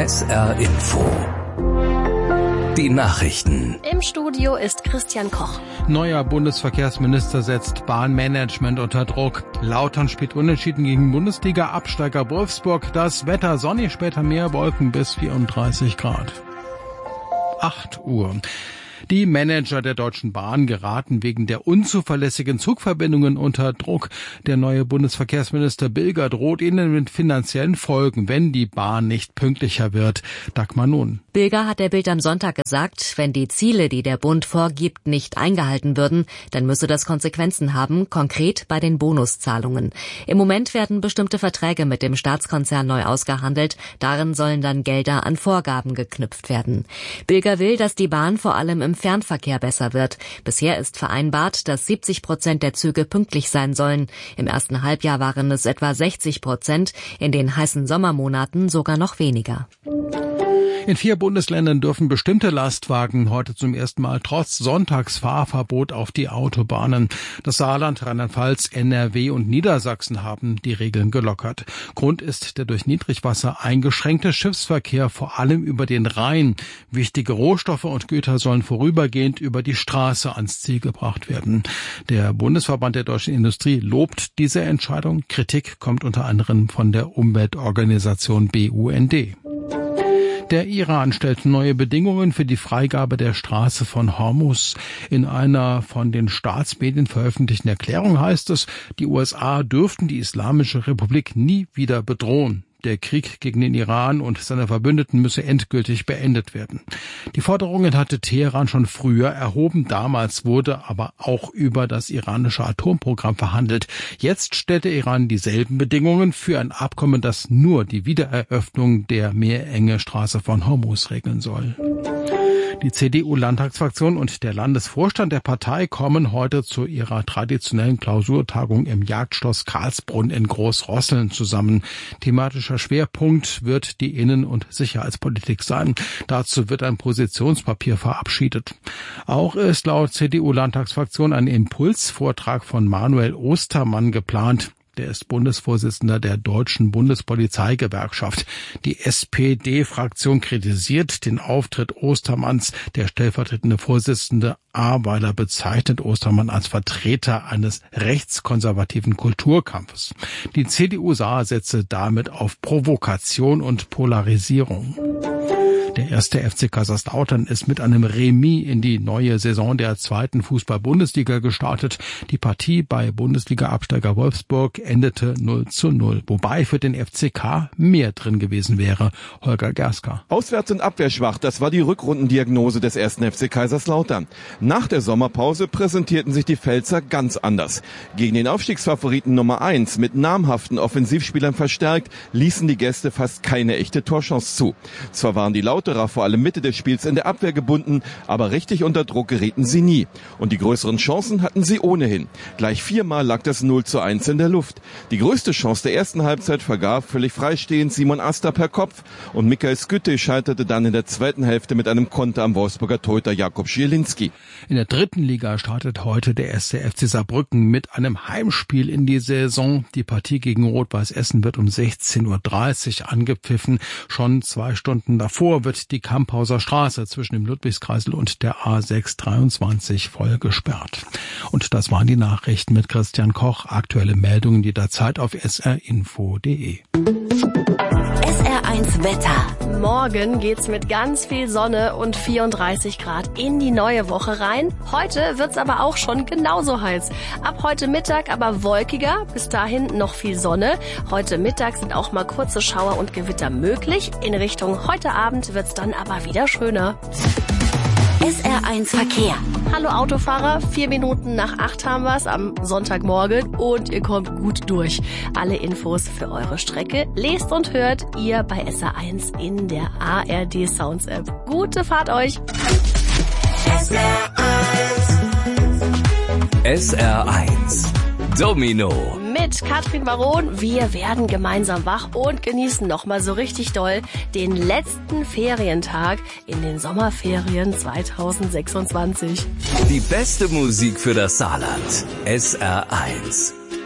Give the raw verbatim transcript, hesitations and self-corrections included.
S R Info. Die Nachrichten. Im Studio ist Christian Koch. Neuer Bundesverkehrsminister setzt Bahnmanagement unter Druck. Lautern spielt unentschieden gegen Bundesliga-Absteiger Wolfsburg. Das Wetter sonnig, später mehr Wolken bis vierunddreißig Grad. acht Uhr. Die Manager der Deutschen Bahn geraten wegen der unzuverlässigen Zugverbindungen unter Druck. Der neue Bundesverkehrsminister Bilger droht ihnen mit finanziellen Folgen, wenn die Bahn nicht pünktlicher wird. Dagmar Nun. Bilger hat der Bild am Sonntag gesagt, wenn die Ziele, die der Bund vorgibt, nicht eingehalten würden, dann müsse das Konsequenzen haben, konkret bei den Bonuszahlungen. Im Moment werden bestimmte Verträge mit dem Staatskonzern neu ausgehandelt. Darin sollen dann Gelder an Vorgaben geknüpft werden. Bilger will, dass die Bahn vor allem im Fernverkehr besser wird. Bisher ist vereinbart, dass siebzig Prozent der Züge pünktlich sein sollen. Im ersten Halbjahr waren es etwa sechzig Prozent, in den heißen Sommermonaten sogar noch weniger. In vier Bundesländern dürfen bestimmte Lastwagen heute zum ersten Mal trotz Sonntagsfahrverbot auf die Autobahnen. Das Saarland, Rheinland-Pfalz, N R W und Niedersachsen haben die Regeln gelockert. Grund ist der durch Niedrigwasser eingeschränkte Schiffsverkehr, vor allem über den Rhein. Wichtige Rohstoffe und Güter sollen vorübergehend über die Straße ans Ziel gebracht werden. Der Bundesverband der deutschen Industrie lobt diese Entscheidung. Kritik kommt unter anderem von der Umweltorganisation B U N D. Der Iran stellt neue Bedingungen für die Freigabe der Straße von Hormuz. In einer von den Staatsmedien veröffentlichten Erklärung heißt es, die U S A dürften die Islamische Republik nie wieder bedrohen. Der Krieg gegen den Iran und seine Verbündeten müsse endgültig beendet werden. Die Forderungen hatte Teheran schon früher erhoben. Damals wurde aber auch über das iranische Atomprogramm verhandelt. Jetzt stellt der Iran dieselben Bedingungen für ein Abkommen, das nur die Wiedereröffnung der meerenge Straße von Hormuz regeln soll. Die C D U-Landtagsfraktion und der Landesvorstand der Partei kommen heute zu ihrer traditionellen Klausurtagung im Jagdschloss Karlsbrunn in Großrosseln zusammen. Thematischer Schwerpunkt wird die Innen- und Sicherheitspolitik sein. Dazu wird ein Positionspapier verabschiedet. Auch ist laut C D U-Landtagsfraktion ein Impulsvortrag von Manuel Ostermann geplant. Der ist Bundesvorsitzender der Deutschen Bundespolizeigewerkschaft. Die S P D-Fraktion kritisiert den Auftritt Ostermanns. Der stellvertretende Vorsitzende Ahrweiler bezeichnet Ostermann als Vertreter eines rechtskonservativen Kulturkampfes. Die C D U sah setze damit auf Provokation und Polarisierung. Der erste F C Kaiserslautern ist mit einem Remis in die neue Saison der zweiten Fußball-Bundesliga gestartet. Die Partie bei Bundesliga-Absteiger Wolfsburg endete null zu null, wobei für den F C K mehr drin gewesen wäre. Holger Gerska. Auswärts und abwehrschwach, das war die Rückrundendiagnose des ersten F C Kaiserslautern. Nach der Sommerpause präsentierten sich die Pfälzer ganz anders. Gegen den Aufstiegsfavoriten Nummer eins mit namhaften Offensivspielern verstärkt, ließen die Gäste fast keine echte Torchance zu. Zwar waren die Lauterer vor allem Mitte des Spiels in der Abwehr gebunden, aber richtig unter Druck gerieten sie nie. Und die größeren Chancen hatten sie ohnehin. Gleich viermal lag das null zu eins in der Luft. Die größte Chance der ersten Halbzeit vergab völlig freistehend Simon Asta per Kopf und Michael Skytte scheiterte dann in der zweiten Hälfte mit einem Konter am Wolfsburger Torhüter Jakub Schielinski. In der dritten Liga startet heute der erste F C Saarbrücken mit einem Heimspiel in die Saison. Die Partie gegen Rot-Weiß Essen wird um sechzehn Uhr dreißig angepfiffen. Schon zwei Stunden davor wird die Kamphauser Straße zwischen dem Ludwigskreisel und der A sechs dreiundzwanzig voll gesperrt. Und das waren die Nachrichten mit Christian Koch. Aktuelle Meldungen jederzeit auf s r info punkt d e. S R eins Wetter. Morgen geht's mit ganz viel Sonne und vierunddreißig Grad in die neue Woche rein. Heute wird's aber auch schon genauso heiß. Ab heute Mittag aber wolkiger, bis dahin noch viel Sonne. Heute Mittag sind auch mal kurze Schauer und Gewitter möglich. In Richtung heute Abend wird's dann aber wieder schöner. S R eins Verkehr. Hallo Autofahrer, vier Minuten nach acht haben wir's am Sonntagmorgen und ihr kommt gut durch. Alle Infos für eure Strecke lest und hört ihr bei S R eins in der A R D Sounds App. Gute Fahrt euch! S R eins. S R eins Domino. Mit Katrin Baron, wir werden gemeinsam wach und genießen nochmal so richtig doll den letzten Ferientag in den Sommerferien zweitausendsechsundzwanzig. Die beste Musik für das Saarland. S R eins.